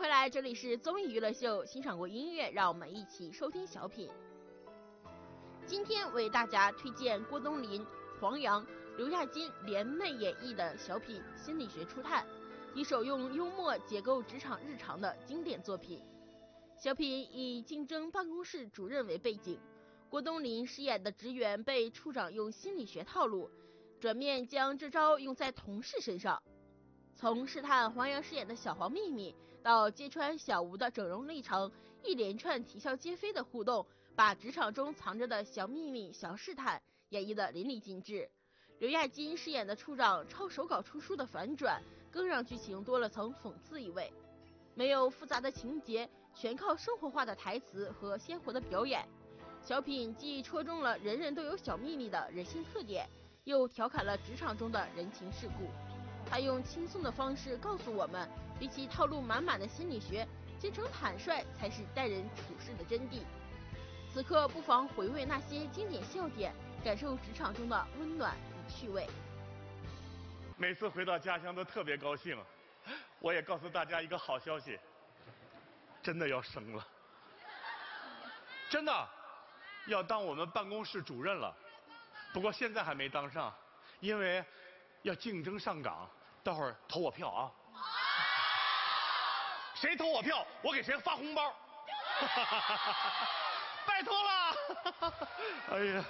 回来，这里是综艺娱乐秀，欣赏过音乐，让我们一起收听小品。今天为大家推荐郭冬临、黄洋、刘亚金联袂演绎的小品《心理学初探》，一首用幽默解构职场日常的经典作品。小品以竞争办公室主任为背景，郭冬临饰演的职员被处长用心理学套路，转面将这招用在同事身上。从试探黄洋饰演的小黄秘密，到揭穿小吴的整容历程，一连串啼笑皆非的互动，把职场中藏着的小秘密、小试探演绎得淋漓尽致。刘亚金饰演的处长抄手稿出书的反转，更让剧情多了层讽刺意味。没有复杂的情节，全靠生活化的台词和鲜活的表演。小品既戳中了人人都有小秘密的人性特点，又调侃了职场中的人情世故。他用轻松的方式告诉我们，比起套路满满的心理学，真诚坦率才是待人处事的真谛。此刻不妨回味那些经典笑点，感受职场中的温暖与趣味。 每次回到家乡都特别高兴。我也告诉大家一个好消息，真的要升了，真的要当我们办公室主任了。不过现在还没当上，因为要竞争上岗，待会儿投我票啊！谁投我票，我给谁发红包。拜托了！哎呀，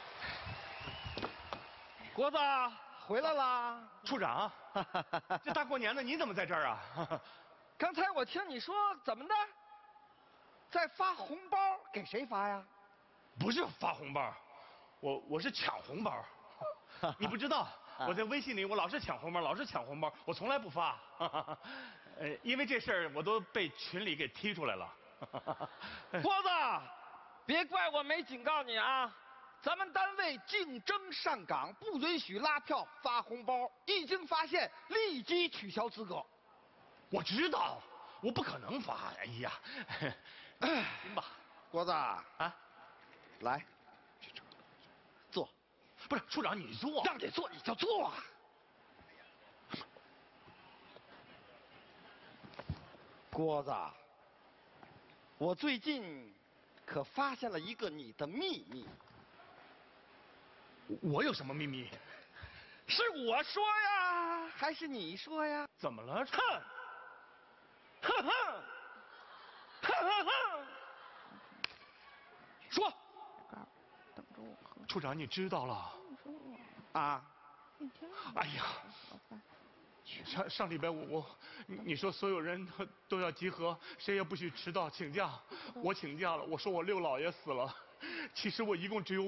国子回来啦！ 处长，这大过年的你怎么在这儿啊？ 刚才我听你说怎么的，在发红包，给谁发呀？ 不是发红包，我是抢红包。你不知道，我在微信里我老是抢红包，老是抢红包，我从来不发。因为这事儿我都被群里给踢出来了。 国子，别怪我没警告你啊！咱们单位竞争上岗，不允许拉票发红包，一经发现立即取消资格。 我知道，我不可能发。哎呀，行吧， 国子啊， 来，坐。 不是处长，你坐。 让你坐你就坐啊。郭子，我最近可发现了一个你的秘密。 我有什么秘密？ 是我说呀，还是你说呀？ 怎么了？ 哼，哼哼，哼哼哼，说。 等着我喝。 处长，你知道了？ 啊？ 哎呀，上礼拜五你说所有人都要集合，谁也不许迟到请假。我请假了，我说我六姥爷死了，其实我一共只有